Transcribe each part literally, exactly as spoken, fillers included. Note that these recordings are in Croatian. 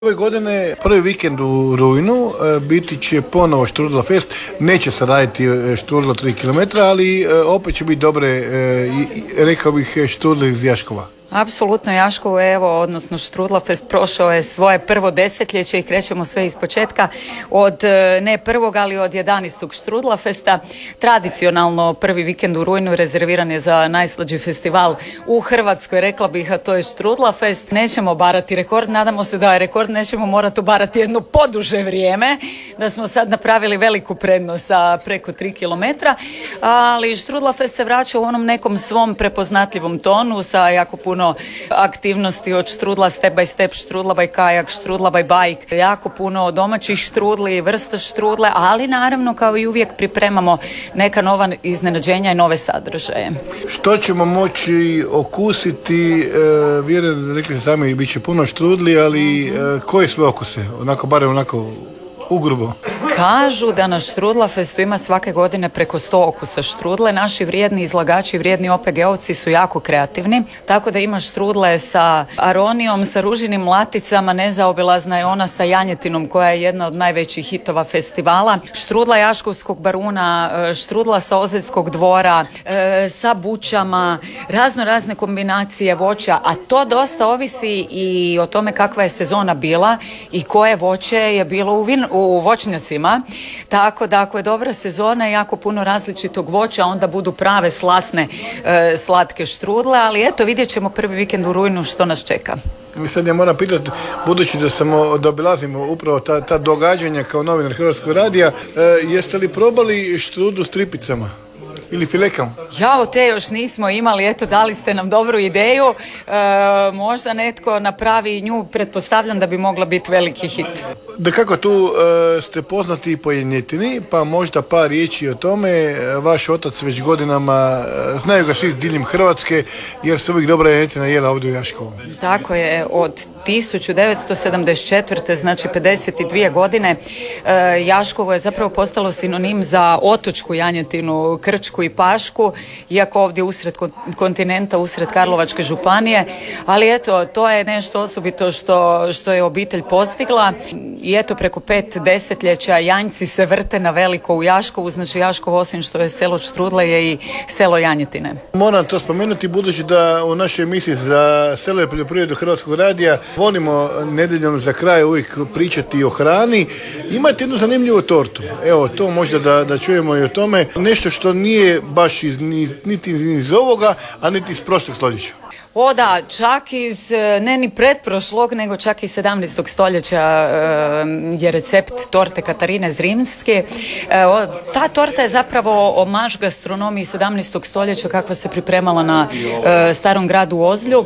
Ove godine prvi vikend u rujnu biti će ponovo Štrudla Fest, neće se raditi štrudla tri kilometra, ali opet će biti dobre, rekao bih, štrudle iz Jaškova. Apsolutno, Jaškovo, evo, odnosno Štrudlafest prošao je svoje prvo desetljeće i krećemo sve iz početka od, ne prvog, ali od jedanaestog Štrudlafesta. Tradicionalno prvi vikend u rujnu rezerviran je za najslađi festival u Hrvatskoj, rekla bih, a to je Štrudlafest. Nećemo barati rekord, nadamo se da je rekord, nećemo morati obarati jedno poduže vrijeme, da smo sad napravili veliku prednost sa preko tri kilometra, ali Štrudlafest se vraća u onom nekom svom prepoznatljivom tonu sa jako puno aktivnosti od štrudla step by step, štrudla by kajak, štrudla by bike, jako puno domaćih štrudli, vrsta štrudle, ali naravno kao i uvijek pripremamo neka nova iznenađenja i nove sadržaje. Što ćemo moći okusiti, e, vjerujem, rekli ste sami, bit će puno štrudli, ali e, koje sve okuse? Onako, barem onako ugrubo. Kažu da na Štrudlafestu ima svake godine preko sto okusa štrudle. Naši vrijedni izlagači, vrijedni O P G-ovci su jako kreativni, tako da ima štrudle sa aronijom, sa ružinim laticama, nezaobilazna je ona sa janjetinom koja je jedna od najvećih hitova festivala, štrudla jaškovskog baruna, štrudla sa Ozeljskog dvora, sa bućama, razno razne kombinacije voća, a to dosta ovisi i o tome kakva je sezona bila i koje voće je bilo u, vin, u voćnjacima. Tako da ako je dobra sezona i jako puno različitog voća, onda budu prave slasne e, slatke štrudle, ali eto, vidjet ćemo prvi vikend u rujnu što nas čeka. Sad ja moram pitati, budući da samo da obilazimo upravo ta, ta događanja kao novinar Hrvatskog radija, e, jeste li probali štrudlu s tripicama? Ili filekam? Jao, te još nismo imali, eto, dali ste nam dobru ideju, e, možda netko napravi nju, pretpostavljam da bi mogla biti veliki hit. Da kako tu e, ste poznati po janjetini, pa možda par riječi o tome. Vaš otac već godinama, e, znaju ga svi diljem Hrvatske, jer se uvijek dobra janjetina jela ovdje u Jaškovu. Tako je, od tisuću devetsto sedamdeset četvrte. znači pedeset dvije godine, e, Jaškovo je zapravo postalo sinonim za otočku janjetinu, krčku i pašku, iako ovdje usred kontinenta, usred Karlovačke županije, ali eto, to je nešto osobito što, što je obitelj postigla i eto, preko pet desetljeća janjci se vrte na veliko u Jaškovu, znači Jaškovo, osim što je selo štrudle, je i selo janjetine. Moram to spomenuti, budući da u našoj emisiji za selo i poljoprivredu Hrvatskog radija volimo nedjeljom za kraj uvijek pričati o hrani. Imate jednu zanimljivu tortu, evo, to možda da, da čujemo i o tome, nešto što nije baš iz, niti iz ovoga, a niti iz prošlog stoljeća. O da, čak iz, ne ni pretprošlog, nego čak iz sedamnaestog stoljeća je recept torte Katarine Zrinske. Ta torta je zapravo omaž gastronomiji sedamnaestog stoljeća kakva se pripremala na starom gradu Ozlju.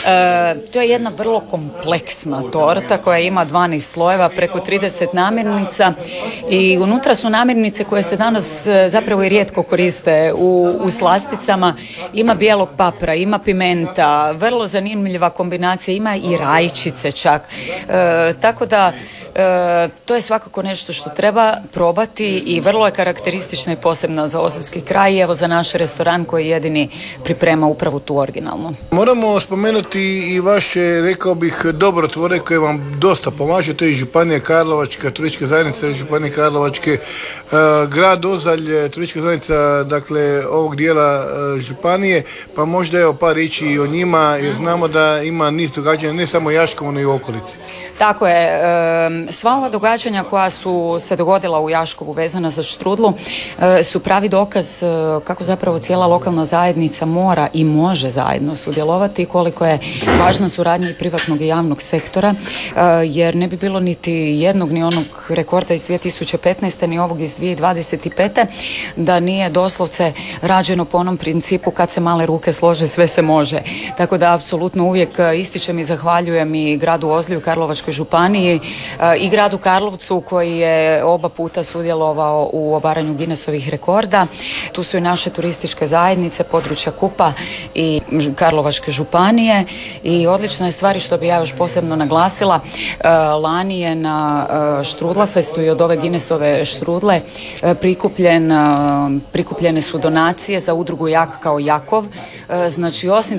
To je jedna vrlo kompleksna torta koja ima dvanaest slojeva, preko trideset namirnica i unutra su namirnice koje se danas zapravo i rijetko koriste u, u slasticama. Ima bijelog papra, ima pimenta, vrlo zanimljiva kombinacija, ima i rajčice čak. E, tako da e, to je svakako nešto što treba probati i vrlo je karakteristična i posebna za Ozeljski kraj i evo za naš restoran koji jedini priprema upravo tu originalnu. Moramo spomenuti i vaše, rekao bih, dobrotvore koje vam dosta pomaže, to je i Županija Karlovačka, turistička zajednica Županije Karlovačke, e, grad Ozalj, turistička zajednica, dakle, ovog dijela e, županije, pa možda evo par riječi i o njima, jer znamo da ima niz događanja ne samo u Jaškovu, nego i u okolici. Tako je, sva ova događanja koja su se dogodila u Jaškovu vezana za štrudlu su pravi dokaz kako zapravo cijela lokalna zajednica mora i može zajedno sudjelovati i koliko je važna suradnja i privatnog i javnog sektora, jer ne bi bilo niti jednog ni onog rekorda iz dvije tisuće petnaeste ni ovog iz dvije tisuće dvadeset pete da nije doslovce rađeno po onom principu kad se male ruke slože sve se može. Tako da apsolutno uvijek ističem i zahvaljujem i gradu Ozlju, Karlovačkoj županiji i gradu Karlovcu koji je oba puta sudjelovao u obaranju Guinnessovih rekorda. Tu su i naše turističke zajednice, područja Kupa i Karlovačke županije i odlična je stvar što bi ja još posebno naglasila. Lani je na Štrudlafestu i od ove Guinnessove štrudle prikupljen, prikupljene su donacije za udrugu Jak kao Jakov. Znači, osim toga što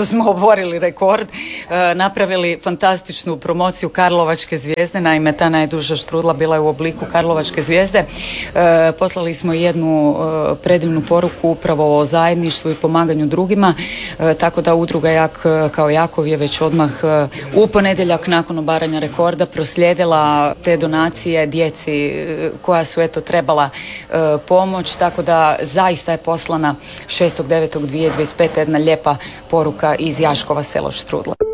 što smo oborili rekord, e, napravili fantastičnu promociju Karlovačke zvijezde. Naime, ta najduža štrudla bila je u obliku Karlovačke zvijezde. E, poslali smo jednu e, predivnu poruku upravo o zajedništvu i pomaganju drugima, e, tako da udruga Jak kao Jakov je već odmah e, u ponedjeljak nakon obaranja rekorda proslijedila te donacije djeci e, koja su eto trebala e, pomoć, tako da zaista je poslana šestog devetog dvije tisuće dvadeset pete jedna lijepa poruka iz Jaškova selo Štrudla.